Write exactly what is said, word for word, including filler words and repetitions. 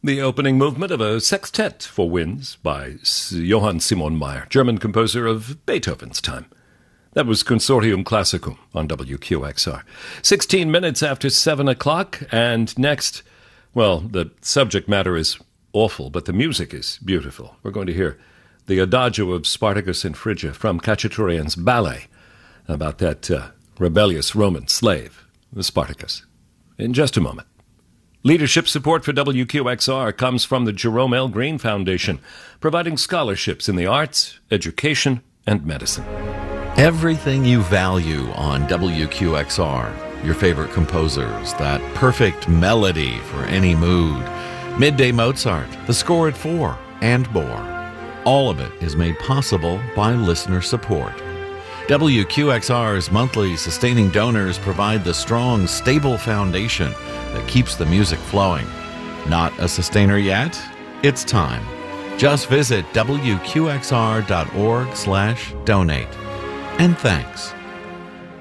The opening movement of a sextet for winds by Johann Simon Mayr, German composer of Beethoven's time. That was Consortium Classicum on W Q X R. Sixteen minutes after seven o'clock, and next, well, the subject matter is awful, but the music is beautiful. We're going to hear the Adagio of Spartacus and Phrygia from Khachaturian's ballet about that uh, rebellious Roman slave, the Spartacus, in just a moment. Leadership support for W Q X R comes from the Jerome L. Green Foundation, providing scholarships in the arts, education, and medicine. Everything you value on W Q X R, your favorite composers, that perfect melody for any mood, Midday Mozart, the score at four, and more. All of it is made possible by listener support. W Q X R's monthly sustaining donors provide the strong, stable foundation that keeps the music flowing. Not a sustainer yet? It's time. Just visit W Q X R dot org slash donate. And thanks.